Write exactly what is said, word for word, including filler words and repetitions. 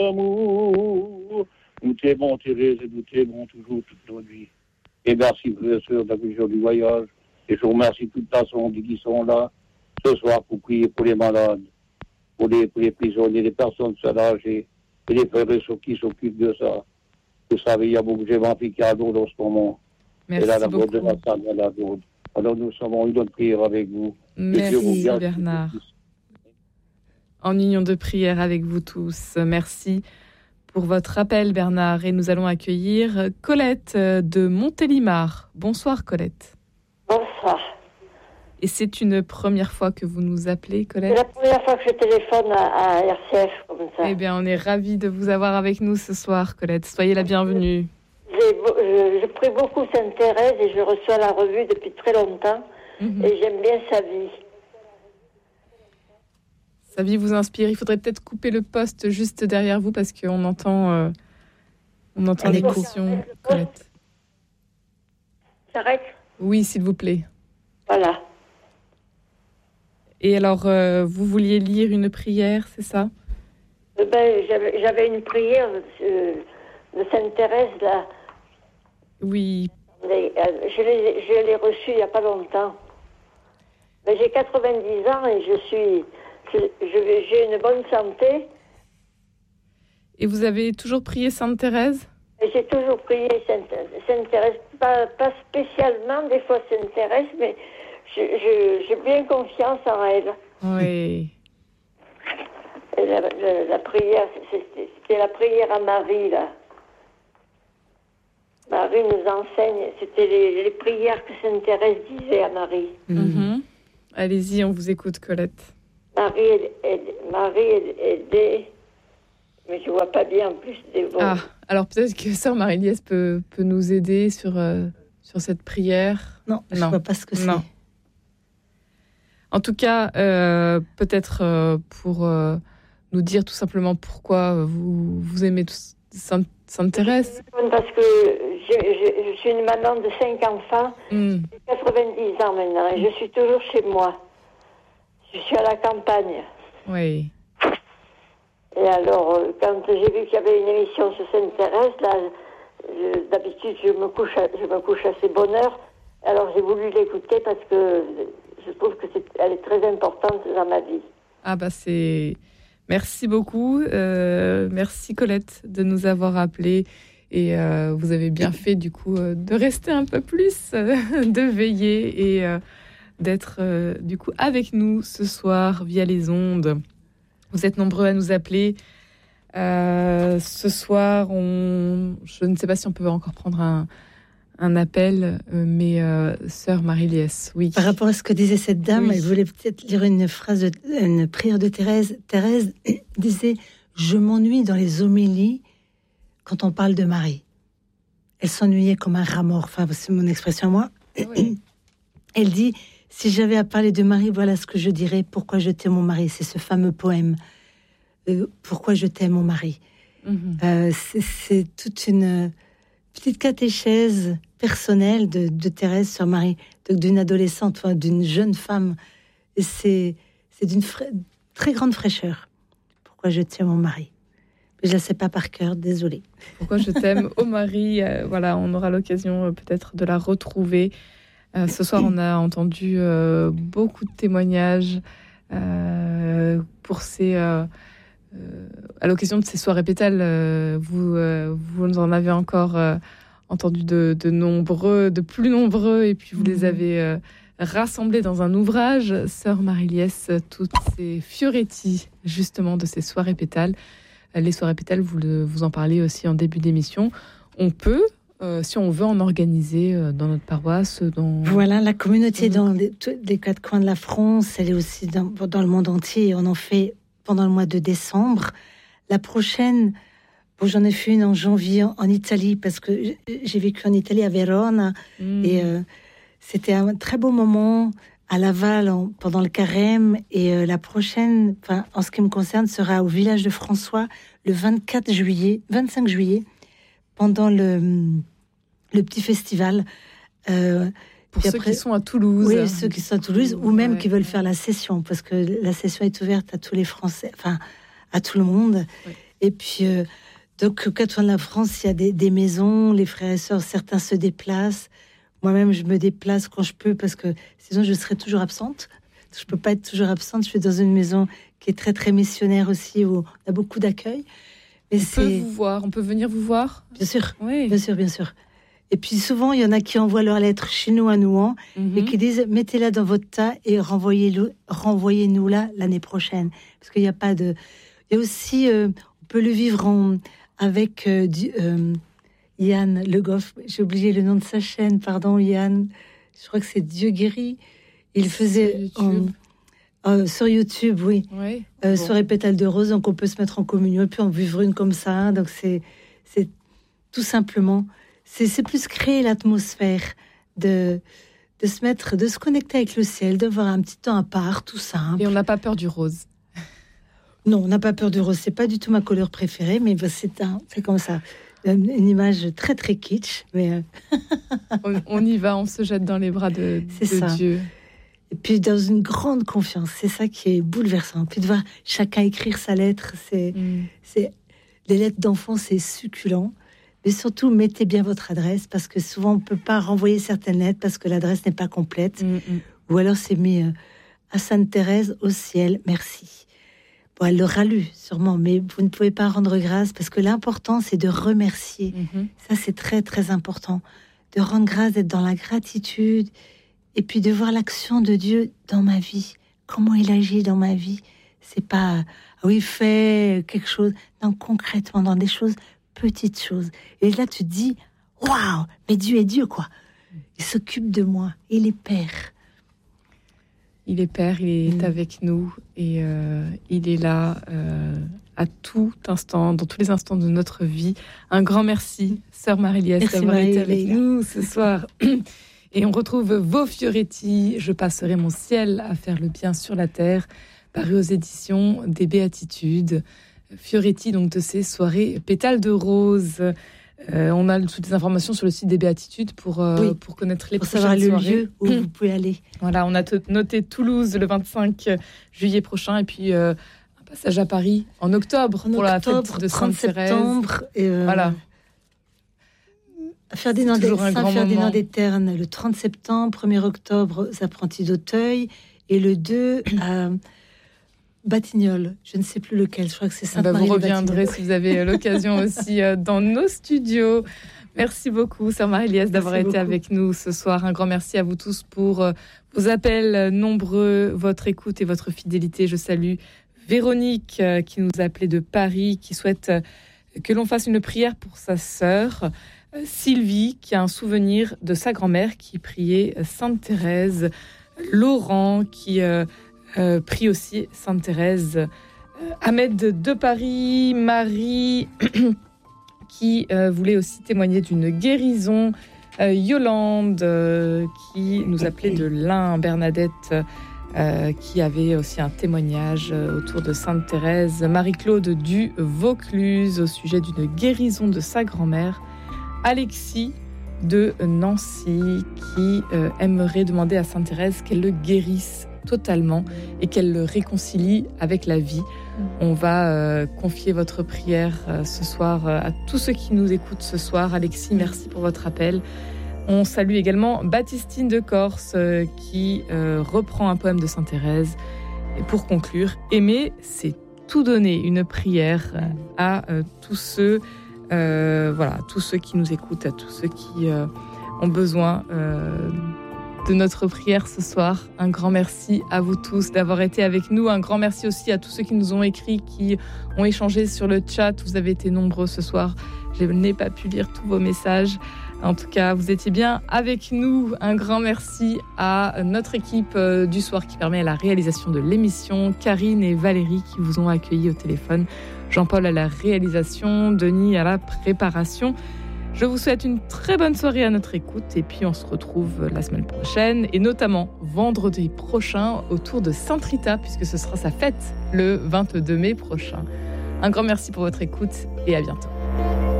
Amour, nous t'aimons Thérèse et nous t'aimons toujours toute notre vie. Et merci frères et sœurs de la vision du voyage. Et je vous remercie de toute façon qui sont là ce soir pour prier pour les malades, pour les, pour les prisonniers, les personnes seules âgées et les frères et sœurs qui s'occupent de ça. Vous savez, il y a beaucoup de gens qui à Lourdes en ce moment. Merci et là, la beaucoup. de la salle à la Lourdes. Alors nous sommes une autre prière avec vous. Merci Bernard. En union de prière avec vous tous. Merci pour votre appel Bernard. Et nous allons accueillir Colette de Montélimar. Bonsoir Colette. Bonsoir. Et c'est une première fois que vous nous appelez, Colette ? C'est la première fois que je téléphone à, à R C F comme ça. Eh bien, on est ravis de vous avoir avec nous ce soir, Colette. Soyez la bienvenue. J'ai, je, je prie beaucoup Sainte-Thérèse et je reçois la revue depuis très longtemps. Mm-hmm. Et j'aime bien sa vie. Sa vie vous inspire. Il faudrait peut-être couper le poste juste derrière vous parce qu'on entend, euh, on entend les questions, Colette. J'arrête ? Oui, s'il vous plaît. Voilà. Et alors, euh, vous vouliez lire une prière, c'est ça ? euh, ben, j'avais, j'avais une prière euh, de Sainte-Thérèse, là. Oui. Mais, euh, je, l'ai, je l'ai reçue il n'y a pas longtemps. Mais j'ai quatre-vingt-dix ans et je suis... Je, je, j'ai une bonne santé. Et vous avez toujours prié Sainte-Thérèse ? Et j'ai toujours prié Sainte, Sainte-Thérèse. Pas, pas spécialement, des fois Sainte-Thérèse, mais... Je, je, j'ai bien confiance en elle. Oui. Et la, la, la prière, c'était, c'était la prière à Marie, là. Marie nous enseigne, c'était les, les prières que Sainte-Thérèse disait à Marie. Mm-hmm. Allez-y, on vous écoute, Colette. Marie, elle, elle, Marie, elle, elle, mais je vois pas bien en plus des mots. Ah, alors peut-être que sœur Marie-Liesse peut, peut nous aider sur, euh, sur cette prière. Non, je ne vois pas ce que c'est. Non. En tout cas, euh, peut-être euh, pour euh, nous dire tout simplement pourquoi vous, vous aimez Sainte, Sainte-Thérèse. Parce que je, je, je suis une maman de cinq enfants, mm. j'ai quatre-vingt-dix ans maintenant, et je suis toujours chez moi. Je suis à la campagne. Oui. Et alors, quand j'ai vu qu'il y avait une émission sur Sainte-Thérèse, là, je, d'habitude, je me couche, à, je me couche à assez bonne heure. Alors, j'ai voulu l'écouter parce que je trouve que c'est, elle est très importante dans ma vie. Ah bah c'est... Merci beaucoup. Euh, merci Colette de nous avoir appelés. Et euh, vous avez bien fait du coup euh, de rester un peu plus, euh, de veiller et euh, d'être euh, du coup avec nous ce soir via les ondes. Vous êtes nombreux à nous appeler. Euh, ce soir, on... je ne sais pas si on peut encore prendre un... un appel, mais euh, sœur Marie-Liesse, oui. Par rapport à ce que disait cette dame, oui. Elle voulait peut-être lire une phrase, de, une prière de Thérèse. Thérèse disait « Je m'ennuie dans les homélies quand on parle de Marie ». Elle s'ennuyait comme un rat mort, enfin c'est mon expression à moi. Oui. Elle dit « Si j'avais à parler de Marie, voilà ce que je dirais. Pourquoi je t'aime mon mari ?» C'est ce fameux poème. Euh, « Pourquoi je t'aime mon mari ?» mm-hmm. euh, c'est, c'est toute une petite catéchèse personnelle de, de Thérèse sur Marie, de, d'une adolescente, enfin, d'une jeune femme. Et c'est, c'est d'une fra- très grande fraîcheur. Pourquoi je t'aime mon mari ? Je ne la sais pas par cœur, désolée. Pourquoi je t'aime au mari ? euh, Voilà, on aura l'occasion euh, peut-être de la retrouver. Euh, ce soir, on a entendu euh, beaucoup de témoignages euh, pour ces... Euh, euh, à l'occasion de ces soirées pétales, euh, vous, euh, vous en avez encore... Euh, entendu de, de nombreux, de plus nombreux, et puis vous mmh. les avez euh, rassemblés dans un ouvrage, sœur Marie-Liesse, toutes ces fioretti, justement, de ces soirées pétales. Les soirées pétales, vous, le, vous en parlez aussi en début d'émission. On peut, euh, si on veut, en organiser euh, dans notre paroisse. Dans... Voilà, la communauté mmh. dans les, les quatre coins de la France, elle est aussi dans, dans le monde entier. On en fait pendant le mois de décembre. La prochaine... Bon, j'en ai fait une en janvier en, en Italie parce que j'ai vécu en Italie à Vérone mmh. et euh, c'était un très beau moment à Laval en, pendant le carême et euh, la prochaine, enfin en ce qui me concerne, sera au village de François le vingt-quatre juillet, vingt-cinq juillet pendant le le petit festival. Euh, Pour ceux après, qui sont à Toulouse. Oui, ceux qui sont à Toulouse ou même ouais. qui veulent faire la session parce que la session est ouverte à tous les Français, enfin à tout le monde. Ouais. Et puis, euh, donc, aux quatre coins de la France, il y a des, des maisons, les frères et sœurs, certains se déplacent. Moi-même, je me déplace quand je peux, parce que sinon, je serais toujours absente. Je peux pas être toujours absente. Je suis dans une maison qui est très, très missionnaire aussi, où on a beaucoup d'accueil. Mais on c'est... peut vous voir, on peut venir vous voir. Bien sûr, oui. bien sûr, bien sûr. Et puis souvent, il y en a qui envoient leurs lettres chez nous à Nouan mm-hmm. et qui disent mettez-la dans votre tas et renvoyez-le, renvoyez-nous-la l'année prochaine. Parce qu'il n'y a pas de. Il y a aussi, euh, on peut le vivre en, avec euh, du, euh, Yann Le Goff. J'ai oublié le nom de sa chaîne, pardon, Yann. Je crois que c'est Dieu guérit. Il faisait sur YouTube, en, euh, sur YouTube oui. oui euh, bon. Soirée pétale de rose, donc on peut se mettre en communion et puis en vivre une comme ça. Hein, donc c'est, c'est tout simplement. C'est, c'est plus créer l'atmosphère de, de se mettre, de se connecter avec le ciel, d'avoir un petit temps à part, tout simple. Et on n'a pas peur du rose. Non, on n'a pas peur du rose. C'est pas du tout ma couleur préférée, mais c'est, un, c'est comme ça. Une image très, très kitsch. Mais on, on y va, on se jette dans les bras de, c'est de ça. Dieu. Et puis dans une grande confiance. C'est ça qui est bouleversant. Puis de voir chacun écrire sa lettre. C'est, mm. c'est, les lettres d'enfants, c'est succulent. Mais surtout, mettez bien votre adresse, parce que souvent, on ne peut pas renvoyer certaines lettres parce que l'adresse n'est pas complète. Mmh, mmh. Ou alors, c'est mis euh, à Sainte-Thérèse, au ciel, merci. Bon, elle l'aura lu, sûrement, mais vous ne pouvez pas rendre grâce, parce que l'important, c'est de remercier. Mmh. Ça, c'est très, très important. De rendre grâce, d'être dans la gratitude, et puis de voir l'action de Dieu dans ma vie. Comment il agit dans ma vie. C'est pas, ah oui, fait quelque chose. Non, concrètement, dans des choses petites choses. Et là, tu te dis, waouh, mais Dieu est Dieu, quoi. Il s'occupe de moi. Il est Père. Il est Père, il est mmh. avec nous. Et euh, il est là euh, à tout instant, dans tous les instants de notre vie. Un grand merci, Sœur Marie-Liesse, d'avoir été avec nous ce soir. Et on retrouve vos Fioretti, Je passerai mon ciel à faire le bien sur la terre, paru aux éditions des Béatitudes. Fioretti, donc de ces soirées pétales de rose. Euh, on a toutes les informations sur le site des Béatitudes pour, euh, oui, pour connaître les pour prochaines savoir le soirées. lieu où vous pouvez aller. Voilà, on a t- noté Toulouse le vingt-cinq juillet prochain et puis euh, un passage à Paris en octobre en pour octobre, la fête de Sainte-Thérèse. septembre. Et euh, voilà. À Ferdinand, des, Saint-Ferdinand des Ternes le trente septembre, premier octobre, aux Apprentis d'Auteuil et le deux à Batignolles, je ne sais plus lequel, je crois que c'est Sainte-Marie. Bah vous reviendrez si vous avez l'occasion aussi euh, dans nos studios. Merci beaucoup, Sœur Marie-Liesse, d'avoir merci été beaucoup. Avec nous ce soir. Un grand merci à vous tous pour euh, vos appels nombreux, votre écoute et votre fidélité. Je salue Véronique euh, qui nous a appelé de Paris, qui souhaite euh, que l'on fasse une prière pour sa sœur euh, Sylvie, qui a un souvenir de sa grand-mère qui priait Sainte-Thérèse. Laurent qui euh, Euh, prie aussi Sainte-Thérèse. Euh, Ahmed de Paris, Marie qui euh, voulait aussi témoigner d'une guérison. Euh, Yolande euh, qui nous appelait de l'Ain, Bernadette euh, qui avait aussi un témoignage euh, autour de Sainte-Thérèse. Marie-Claude du Vaucluse au sujet d'une guérison de sa grand-mère. Alexis de Nancy qui euh, aimerait demander à Sainte-Thérèse qu'elle le guérisse totalement et qu'elle le réconcilie avec la vie. On va euh, confier votre prière euh, ce soir euh, à tous ceux qui nous écoutent ce soir. Alexis, merci pour votre appel. On salue également Baptistine de Corse euh, qui euh, reprend un poème de Sainte-Thérèse. Et pour conclure, aimer, c'est tout donner. Une prière à euh, tous ceux, euh, voilà, tous ceux qui nous écoutent, à tous ceux qui euh, ont besoin euh, de notre prière ce soir. Un grand merci à vous tous d'avoir été avec nous. Un grand merci aussi à tous ceux qui nous ont écrit, qui ont échangé sur le chat. Vous avez été nombreux ce soir. Je n'ai pas pu lire tous vos messages. En tout cas, vous étiez bien avec nous. Un grand merci à notre équipe du soir qui permet la réalisation de l'émission. Karine et Valérie qui vous ont accueillis au téléphone. Jean-Paul à la réalisation. Denis à la préparation. Je vous souhaite une très bonne soirée à notre écoute et puis on se retrouve la semaine prochaine et notamment vendredi prochain autour de Sainte Rita puisque ce sera sa fête le vingt-deux mai prochain. Un grand merci pour votre écoute et à bientôt.